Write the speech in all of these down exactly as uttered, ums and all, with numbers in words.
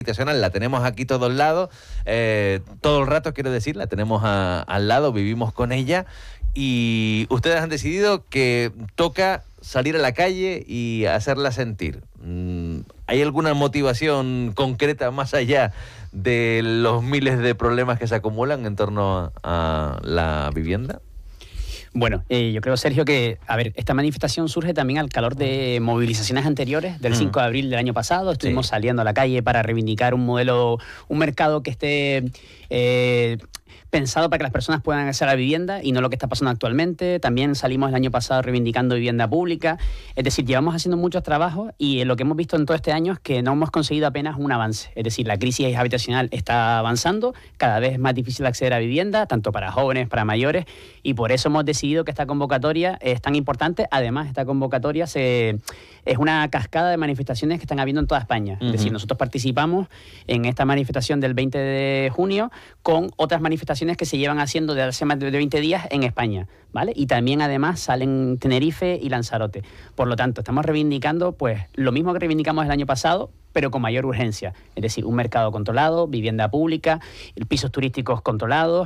habitacional la tenemos aquí todos lados, eh, todo el rato quiero decir, la tenemos a, al lado, vivimos con ella y ustedes han decidido que toca salir a la calle y hacerla sentir. ¿Hay alguna motivación concreta más allá de los miles de problemas que se acumulan en torno a, a la vivienda? Bueno, eh, yo creo, Sergio, que, a ver, esta manifestación surge también al calor de movilizaciones anteriores, del cinco de abril del año pasado. Estuvimos sí. saliendo a la calle para reivindicar un modelo, un mercado que esté eh, pensado para que las personas puedan acceder a la vivienda y no lo que está pasando actualmente. También salimos el año pasado reivindicando vivienda pública. Es decir, llevamos haciendo muchos trabajos y lo que hemos visto en todo este año es que no hemos conseguido apenas un avance. Es decir, la crisis habitacional está avanzando, cada vez es más difícil acceder a vivienda, tanto para jóvenes, para mayores, y por eso hemos decidido que esta convocatoria es tan importante. Además, esta convocatoria se, es una cascada de manifestaciones que están habiendo en toda España. Uh-huh. Es decir, nosotros participamos en esta manifestación del veinte de junio con otras manifestaciones que se llevan haciendo desde hace más de veinte días en España, ¿vale? Y también además salen Tenerife y Lanzarote. Por lo tanto, estamos reivindicando pues lo mismo que reivindicamos el año pasado, pero con mayor urgencia. Es decir, un mercado controlado, vivienda pública, pisos turísticos controlados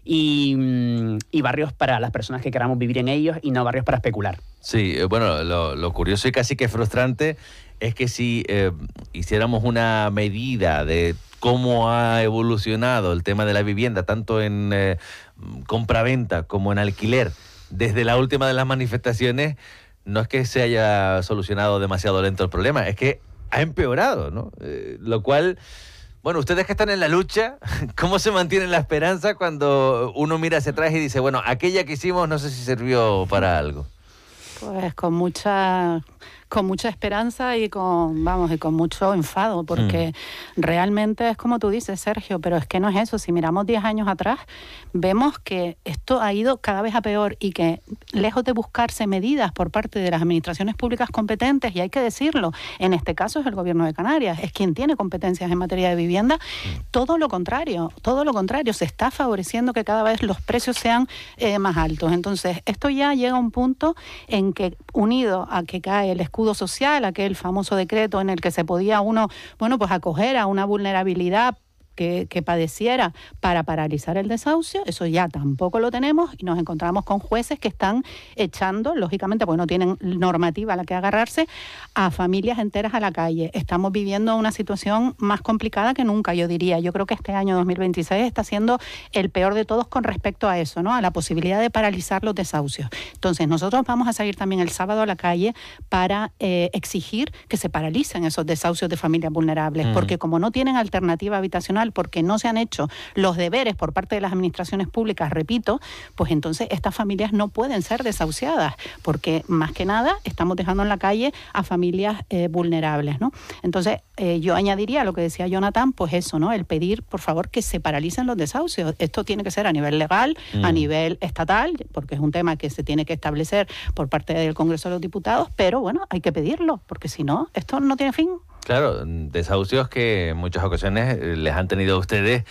y, y barrios para las personas que queramos vivir en ellos y no barrios para especular. Sí, bueno, lo, lo curioso y casi que frustrante es que si eh, hiciéramos una medida de cómo ha evolucionado el tema de la vivienda, tanto en eh, compraventa como en alquiler, desde la última de las manifestaciones, no es que se haya solucionado demasiado lento el problema, es que ha empeorado, ¿no? Eh, lo cual, bueno, ustedes que están en la lucha, ¿cómo se mantiene la esperanza cuando uno mira hacia atrás y dice, bueno, aquella que hicimos no sé si sirvió para algo? Pues con mucha... con mucha esperanza y con, vamos, y con mucho enfado, porque mm. realmente es como tú dices, Sergio, pero es que no es eso. Si miramos diez años atrás, vemos que esto ha ido cada vez a peor y que, lejos de buscarse medidas por parte de las administraciones públicas competentes, y hay que decirlo, en este caso es el Gobierno de Canarias, es quien tiene competencias en materia de vivienda, mm. todo lo contrario, todo lo contrario, se está favoreciendo que cada vez los precios sean eh, más altos. Entonces, esto ya llega a un punto en que, unido a que cae el escudo social, aquel famoso decreto en el que se podía uno, bueno, pues acoger a una vulnerabilidad que, que padeciera para paralizar el desahucio, eso ya tampoco lo tenemos y nos encontramos con jueces que están echando, lógicamente, porque no tienen normativa a la que agarrarse, a familias enteras a la calle. Estamos viviendo una situación más complicada que nunca, yo diría. Yo creo que este año dos mil veintiséis está siendo el peor de todos con respecto a eso, ¿no? A la posibilidad de paralizar los desahucios. Entonces, nosotros vamos a salir también el sábado a la calle para eh, exigir que se paralicen esos desahucios de familias vulnerables, mm. porque como no tienen alternativa habitacional, porque no se han hecho los deberes por parte de las administraciones públicas, repito, pues entonces estas familias no pueden ser desahuciadas, porque más que nada estamos dejando en la calle a familias eh, vulnerables, ¿no? Entonces, eh, yo añadiría lo que decía Jonathan, pues eso, ¿no? El pedir, por favor, que se paralicen los desahucios. Esto tiene que ser a nivel legal, mm. a nivel estatal, porque es un tema que se tiene que establecer por parte del Congreso de los Diputados, pero bueno, hay que pedirlo, porque si no, esto no tiene fin. Claro, desahucios que en muchas ocasiones les han tenido a ustedes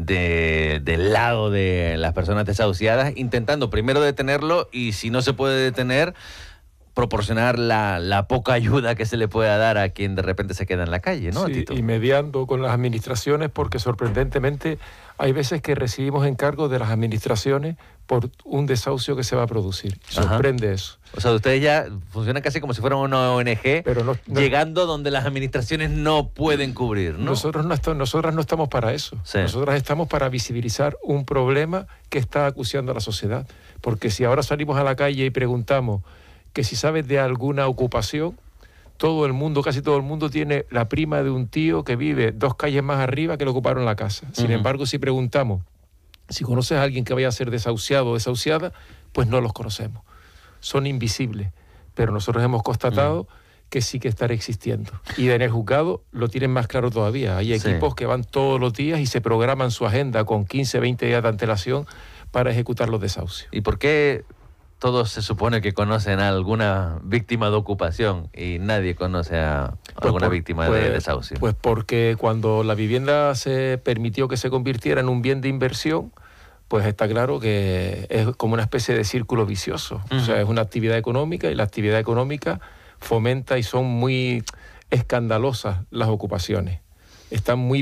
de, del lado de las personas desahuciadas, intentando primero detenerlo y si no se puede detener, proporcionar la, la poca ayuda que se le pueda dar a quien de repente se queda en la calle, ¿no? Sí, Tito? Y mediando con las administraciones, porque sorprendentemente hay veces que recibimos encargos de las administraciones por un desahucio que se va a producir. Sorprende Ajá. eso. O sea, ustedes ya funcionan casi como si fueran una O N G, pero no, no, llegando donde las administraciones no pueden cubrir, ¿no? Nosotros no estamos, nosotras no estamos para eso. Sí. Nosotras estamos para visibilizar un problema que está acuciando a la sociedad. Porque si ahora salimos a la calle y preguntamos que si sabes de alguna ocupación, todo el mundo, casi todo el mundo tiene la prima de un tío que vive dos calles más arriba que le ocuparon la casa. Sin uh-huh. embargo, si preguntamos si conoces a alguien que vaya a ser desahuciado o desahuciada, pues no los conocemos. Son invisibles, pero nosotros hemos constatado uh-huh. que sí que están existiendo. Y en el juzgado lo tienen más claro todavía. Hay equipos sí. que van todos los días y se programan su agenda con quince, veinte días de antelación para ejecutar los desahucios. ¿Y por qué todos se supone que conocen a alguna víctima de ocupación y nadie conoce a pues alguna por, víctima pues, de desahucio? Pues porque cuando la vivienda se permitió que se convirtiera en un bien de inversión, pues está claro que es como una especie de círculo vicioso. Uh-huh. O sea, es una actividad económica y la actividad económica fomenta y son muy escandalosas las ocupaciones. están muy